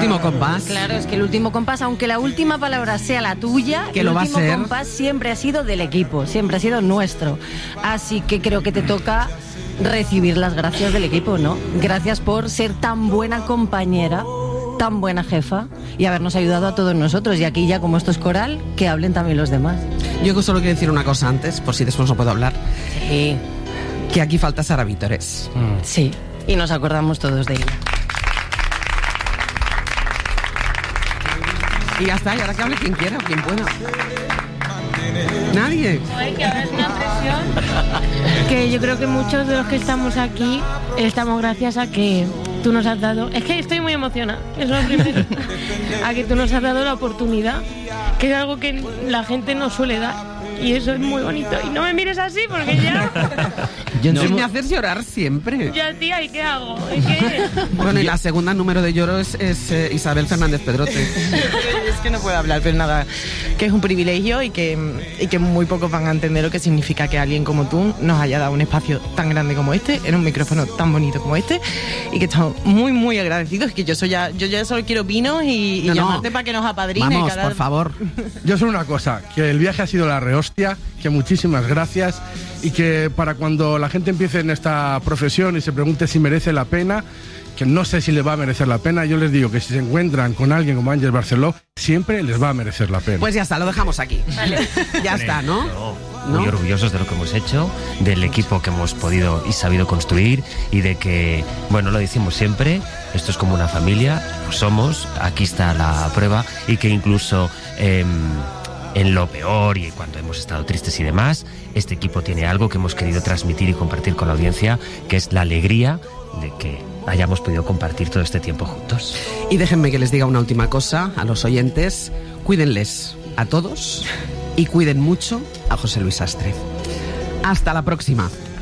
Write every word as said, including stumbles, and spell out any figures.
último compás. Claro, es que el último compás, aunque la última palabra sea la tuya, que el lo va último a ser. compás siempre ha sido del equipo, siempre ha sido nuestro. Así que creo que te toca recibir las gracias del equipo, ¿no? Gracias por ser tan buena compañera, tan buena jefa y habernos ayudado a todos nosotros. Y aquí ya, como esto es coral, que hablen también los demás. Yo solo quiero decir una cosa antes, por si después no puedo hablar. Sí. Que aquí falta Sara Vítores. Mm. Sí, y nos acordamos todos de ella. Y ya está, y ahora que hable quien quiera o quien pueda. Nadie. Ay, que ahora es una presión. Que yo creo que muchos de los que estamos aquí estamos gracias a que tú nos has dado. Es que estoy muy emocionada, es lo primero. A que tú nos has dado la oportunidad, que es algo que la gente no suele dar. Y eso es muy bonito. Y no me mires así porque ya... Yo no. Si me haces llorar siempre. Ya, tía, ¿y qué hago? ¿Y qué? Bueno, y la segunda número de lloro es, es eh, Isabel Fernández Pedrote. Es que no puedo hablar, pero nada, que es un privilegio y que, y que muy pocos van a entender lo que significa que alguien como tú nos haya dado un espacio tan grande como este, en un micrófono tan bonito como este, y que estamos muy, muy agradecidos. Que yo soy ya, yo ya solo quiero vinos y, y no, llamarte no. para que nos apadrine. Vamos, cada... por favor. Yo solo una cosa, que el viaje ha sido la rehostia, que muchísimas gracias y que para cuando la gente empiece en esta profesión y se pregunte si merece la pena, que no sé si le va a merecer la pena, yo les digo que si se encuentran con alguien como Ángel Barceló, siempre les va a merecer la pena. Pues ya está, lo dejamos aquí. Vale. Ya está, ¿no? Muy ¿no? orgullosos de lo que hemos hecho, del equipo que hemos podido y sabido construir y de que, bueno, lo decimos siempre, esto es como una familia, lo somos, aquí está la prueba y que incluso... Eh, en lo peor y cuando hemos estado tristes y demás, este equipo tiene algo que hemos querido transmitir y compartir con la audiencia, que es la alegría de que hayamos podido compartir todo este tiempo juntos. Y déjenme que les diga una última cosa a los oyentes. Cuídenles a todos y cuiden mucho a José Luis Sastre. Hasta la próxima.